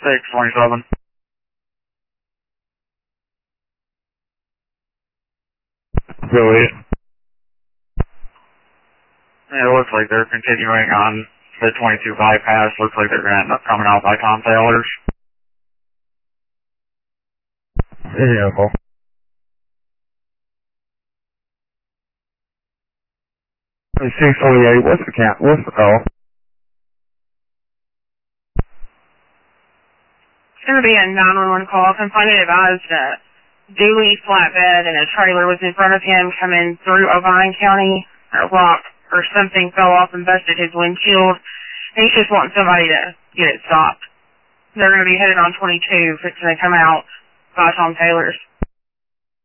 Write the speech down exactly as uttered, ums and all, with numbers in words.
six twenty-seven. Really? Yeah, it looks like they're continuing on the twenty-two bypass. Looks like they're going to end up coming out by Tom Taylor's. Vehicle. six forty-eight, what's the count? What's the call? It's going to be a nine one one call. I'm finding advised that Dooley flatbed and a trailer was in front of him coming through Ovine County. A rock or something fell off and busted his windshield. And he's just wanting somebody to get it stopped. They're going to be headed on twenty-two, fixing to come out by Tom Taylor's.